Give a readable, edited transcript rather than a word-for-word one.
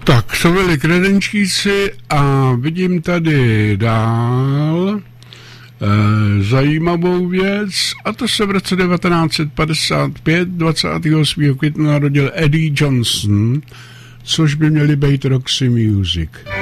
Tak, to byli Kredenčíci a vidím tady dál zajímavou věc, a to se v roce 1955 28. května narodil Eddie Johnson, což by měli být Roxy Music.